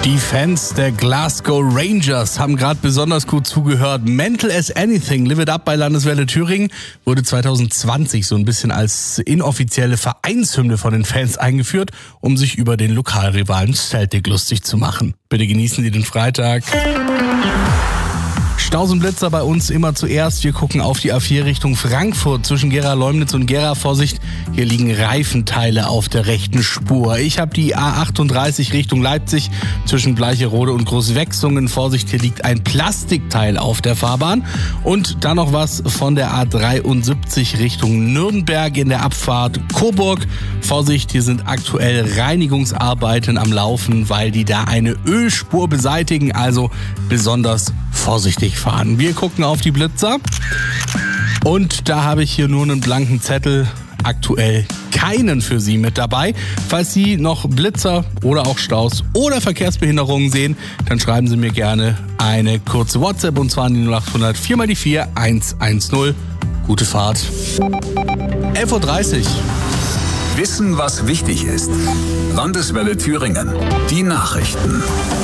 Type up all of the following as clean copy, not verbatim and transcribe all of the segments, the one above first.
Die Fans der Glasgow Rangers haben gerade besonders gut zugehört. Mental as Anything, Live It Up bei Landeswelle Thüringen, wurde 2020 so ein bisschen als inoffizielle Vereinshymne von den Fans eingeführt, um sich über den Lokalrivalen Celtic lustig zu machen. Bitte genießen Sie den Freitag. Staus und Blitzer bei uns immer zuerst. Wir gucken auf die A4 Richtung Frankfurt zwischen Gera-Leumnitz und Gera. Vorsicht, hier liegen Reifenteile auf der rechten Spur. Ich habe die A38 Richtung Leipzig zwischen Bleicherode und Großwechsungen. Vorsicht, hier liegt ein Plastikteil auf der Fahrbahn. Und dann noch was von der A73 Richtung Nürnberg in der Abfahrt Coburg. Vorsicht, hier sind aktuell Reinigungsarbeiten am Laufen, weil die da eine Ölspur beseitigen. Also besonders vorsichtig fahren. Wir gucken auf die Blitzer und da habe ich hier nur einen blanken Zettel, aktuell keinen für Sie mit dabei. Falls Sie noch Blitzer oder auch Staus oder Verkehrsbehinderungen sehen, dann schreiben Sie mir gerne eine kurze WhatsApp und zwar an die 0800 4x4 110. Gute Fahrt. 11.30 Uhr. Wissen, was wichtig ist. Landeswelle Thüringen. Die Nachrichten.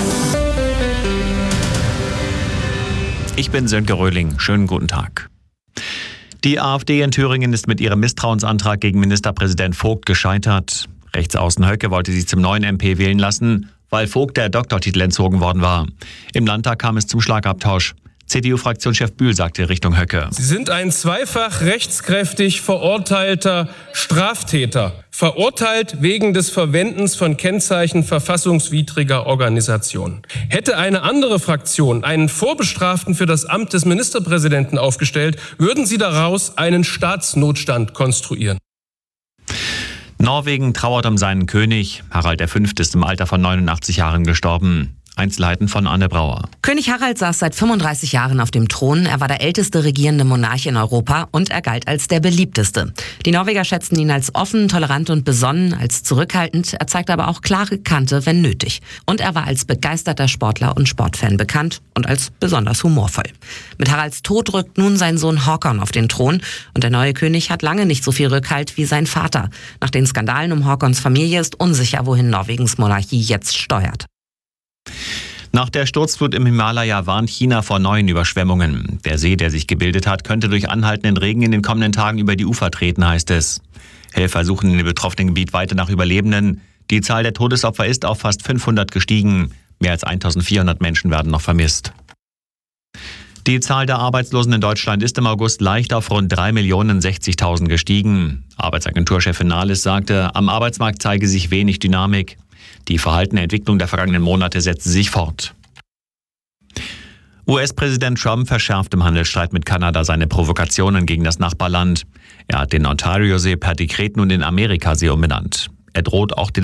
Ich bin Sönke Röhling. Schönen guten Tag. Die AfD in Thüringen ist mit ihrem Misstrauensantrag gegen Ministerpräsident Vogt gescheitert. Rechtsaußen Höcke wollte sich zum neuen MP wählen lassen, weil Vogt der Doktortitel entzogen worden war. Im Landtag kam es zum Schlagabtausch. CDU-Fraktionschef Bühl sagte Richtung Höcke: Sie sind ein zweifach rechtskräftig verurteilter Straftäter. Verurteilt wegen des Verwendens von Kennzeichen verfassungswidriger Organisation. Hätte eine andere Fraktion einen Vorbestraften für das Amt des Ministerpräsidenten aufgestellt, würden sie daraus einen Staatsnotstand konstruieren. Norwegen trauert um seinen König. Harald V. ist im Alter von 89 Jahren gestorben. Einzelheiten von Anne Brauer. König Harald saß seit 35 Jahren auf dem Thron. Er war der älteste regierende Monarch in Europa und er galt als der beliebteste. Die Norweger schätzten ihn als offen, tolerant und besonnen, als zurückhaltend. Er zeigte aber auch klare Kante, wenn nötig. Und er war als begeisterter Sportler und Sportfan bekannt und als besonders humorvoll. Mit Haralds Tod rückt nun sein Sohn Håkon auf den Thron und der neue König hat lange nicht so viel Rückhalt wie sein Vater. Nach den Skandalen um Håkons Familie ist unsicher, wohin Norwegens Monarchie jetzt steuert. Nach der Sturzflut im Himalaya warnt China vor neuen Überschwemmungen. Der See, der sich gebildet hat, könnte durch anhaltenden Regen in den kommenden Tagen über die Ufer treten, heißt es. Helfer suchen in dem betroffenen Gebiet weiter nach Überlebenden. Die Zahl der Todesopfer ist auf fast 500 gestiegen. Mehr als 1400 Menschen werden noch vermisst. Die Zahl der Arbeitslosen in Deutschland ist im August leicht auf rund 3.060.000 gestiegen. Arbeitsagenturchefin Nahles sagte, am Arbeitsmarkt zeige sich wenig Dynamik. Die verhaltene Entwicklung der vergangenen Monate setzt sich fort. US-Präsident Trump verschärft im Handelsstreit mit Kanada seine Provokationen gegen das Nachbarland. Er hat den Ontario-See per Dekret nun in Amerikasee umbenannt. Er droht auch den